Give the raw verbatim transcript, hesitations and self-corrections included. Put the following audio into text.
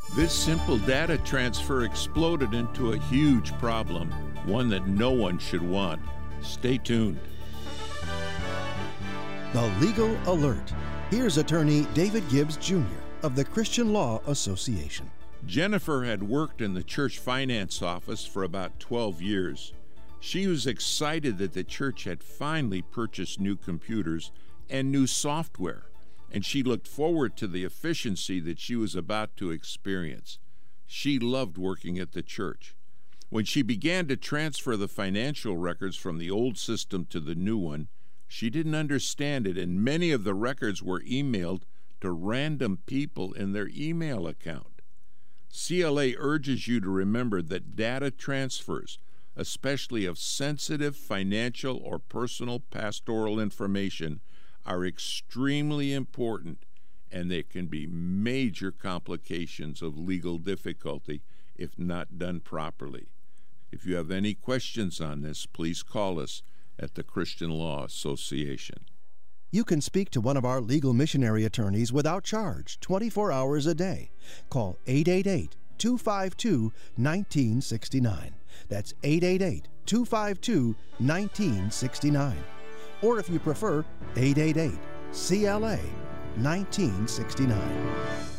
This simple data transfer exploded into a huge problem, one that no one should want. Stay tuned. The Legal Alert. Here's attorney David Gibbs, Junior of the Christian Law Association. Jennifer had worked in the church finance office for about twelve years. She was excited that the church had finally purchased new computers and new software, and she looked forward to the efficiency that she was about to experience. She loved working at the church. When she began to transfer the financial records from the old system to the new one, she didn't understand it, and many of the records were emailed to random people in their email account. C L A urges you to remember that data transfers, especially of sensitive financial or personal pastoral information, are extremely important, and there can be major complications of legal difficulty if not done properly. If you have any questions on this, please call us at the Christian Law Association. You can speak to one of our legal missionary attorneys without charge, twenty-four hours a day. Call eight eight eight, two five two, one nine six nine. That's eight eight eight, two five two, one nine six nine. Or if you prefer, eight eight eight, C L A, nineteen sixty-nine.